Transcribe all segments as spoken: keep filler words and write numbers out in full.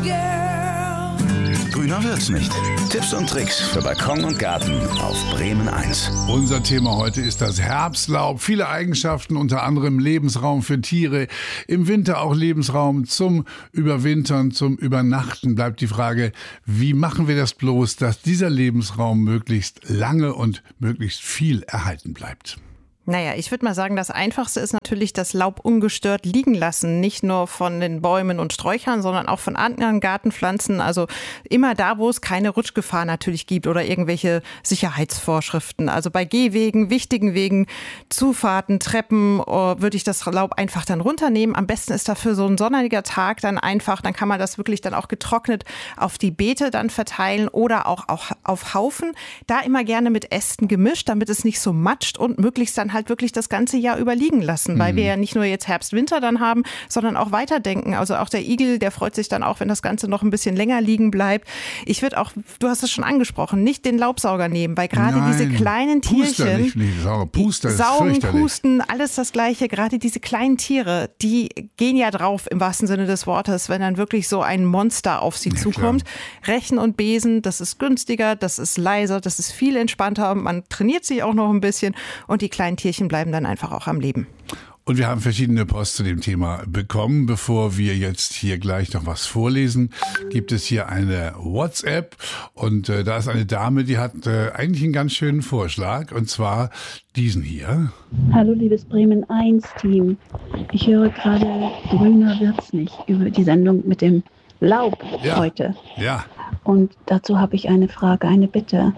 girl. Grüner wird's nicht. Tipps und Tricks für Balkon und Garten auf Bremen eins. Unser Thema heute ist das Herbstlaub. Viele Eigenschaften, unter anderem Lebensraum für Tiere. Im Winter auch Lebensraum zum Überwintern, zum Übernachten. Bleibt die Frage, wie machen wir das bloß, dass dieser Lebensraum möglichst lange und möglichst viel erhalten bleibt? Naja, ich würde mal sagen, das Einfachste ist natürlich das Laub ungestört liegen lassen. Nicht nur von den Bäumen und Sträuchern, sondern auch von anderen Gartenpflanzen. Also immer da, wo es keine Rutschgefahr natürlich gibt oder irgendwelche Sicherheitsvorschriften. Also bei Gehwegen, wichtigen Wegen, Zufahrten, Treppen würde ich das Laub einfach dann runternehmen. Am besten ist dafür so ein sonniger Tag dann einfach. Dann kann man das wirklich dann auch getrocknet auf die Beete dann verteilen oder auch, auch auf Haufen. Da immer gerne mit Ästen gemischt, damit es nicht so matscht und möglichst dann halt wirklich das ganze Jahr über liegen lassen, weil wir ja nicht nur jetzt Herbst, Winter dann haben, sondern auch weiterdenken. Also auch der Igel, der freut sich dann auch, wenn das Ganze noch ein bisschen länger liegen bleibt. Ich würde auch, du hast es schon angesprochen, nicht den Laubsauger nehmen, weil gerade diese kleinen Puster Tierchen, nicht, nicht Sauger. Puster ist Saugen, fürchterlich. Pusten, alles das Gleiche. Gerade diese kleinen Tiere, die gehen ja drauf im wahrsten Sinne des Wortes, wenn dann wirklich so ein Monster auf sie Ja, zukommt. klar. Rechen und Besen, das ist günstiger, das ist leiser, das ist viel entspannter. Man trainiert sich auch noch ein bisschen und die kleinen Tierchen bleiben dann einfach auch am Leben. Und wir haben verschiedene Post zu dem Thema bekommen. Bevor wir jetzt hier gleich noch was vorlesen, gibt es hier eine WhatsApp. Und äh, da ist eine Dame, die hat äh, eigentlich einen ganz schönen Vorschlag. Und zwar diesen hier. Hallo liebes Bremen eins Team. Ich höre gerade Grüner wird's nicht über die Sendung mit dem Laub Ja. heute. Ja. Und dazu habe ich eine Frage, eine Bitte.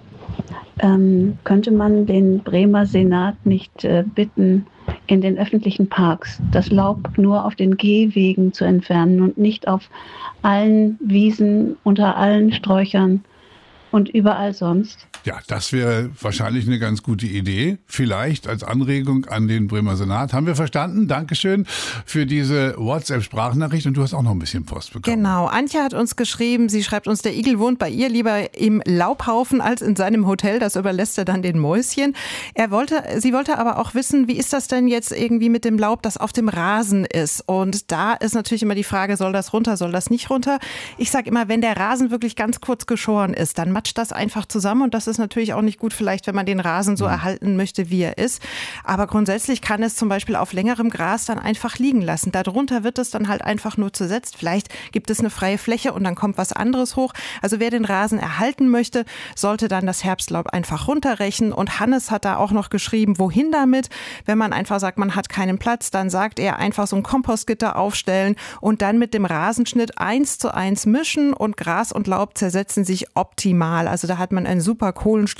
Ähm, könnte man den Bremer Senat nicht äh, bitten, in den öffentlichen Parks das Laub nur auf den Gehwegen zu entfernen und nicht auf allen Wiesen, unter allen Sträuchern und überall sonst? Ja, das wäre wahrscheinlich eine ganz gute Idee. Vielleicht als Anregung an den Bremer Senat. Haben wir verstanden? Dankeschön für diese WhatsApp-Sprachnachricht. Und du hast auch noch ein bisschen Post bekommen. Genau, Antje hat uns geschrieben, sie schreibt uns, der Igel wohnt bei ihr lieber im Laubhaufen als in seinem Hotel. Das überlässt er dann den Mäuschen. Er wollte, sie wollte aber auch wissen, wie ist das denn jetzt irgendwie mit dem Laub, das auf dem Rasen ist? Und da ist natürlich immer die Frage, soll das runter, soll das nicht runter? Ich sage immer, wenn der Rasen wirklich ganz kurz geschoren ist, dann matscht das einfach zusammen und das ist natürlich auch nicht gut, vielleicht wenn man den Rasen so erhalten möchte, wie er ist. Aber grundsätzlich kann es zum Beispiel auf längerem Gras dann einfach liegen lassen. Darunter wird es dann halt einfach nur zersetzt. Vielleicht gibt es eine freie Fläche und dann kommt was anderes hoch. Also wer den Rasen erhalten möchte, sollte dann das Herbstlaub einfach runterrechnen. Und Hannes hat da auch noch geschrieben, wohin damit? Wenn man einfach sagt, man hat keinen Platz, dann sagt er einfach so ein Kompostgitter aufstellen und dann mit dem Rasenschnitt eins zu eins mischen und Gras und Laub zersetzen sich optimal. Also da hat man ein super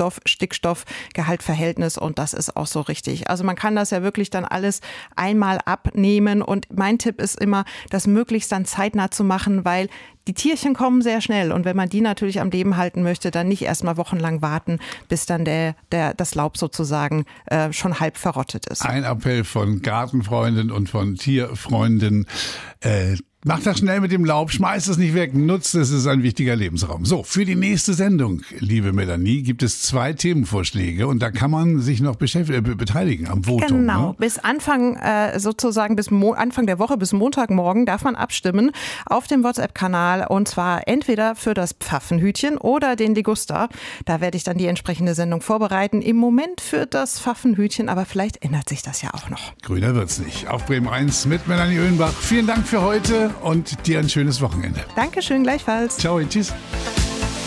Kohlenstoff-Stickstoff-Gehaltverhältnis und das ist auch so richtig. Also man kann das ja wirklich dann alles einmal abnehmen und mein Tipp ist immer, das möglichst dann zeitnah zu machen, weil die Tierchen kommen sehr schnell und wenn man die natürlich am Leben halten möchte, dann nicht erst mal wochenlang warten, bis dann der, der, das Laub sozusagen äh, schon halb verrottet ist. Ein Appell von Gartenfreunden und von Tierfreunden. Äh, Macht das schnell mit dem Laub, schmeißt es nicht weg, nutzt es, es ist ein wichtiger Lebensraum. So, für die nächste Sendung, liebe Melanie, gibt es zwei Themenvorschläge und da kann man sich noch beschäftigen, äh, beteiligen am Votum. Genau, Ne? bis Anfang äh, sozusagen bis Mo- Anfang der Woche, bis Montagmorgen darf man abstimmen auf dem WhatsApp-Kanal und zwar entweder für das Pfaffenhütchen oder den Liguster. Da werde ich dann die entsprechende Sendung vorbereiten. Im Moment für das Pfaffenhütchen, aber vielleicht ändert sich das ja auch noch. Grüner wird's nicht. Auf Bremen eins mit Melanie Oehnbach. Vielen Dank für heute und dir ein schönes Wochenende. Dankeschön, gleichfalls. Ciao, tschüss.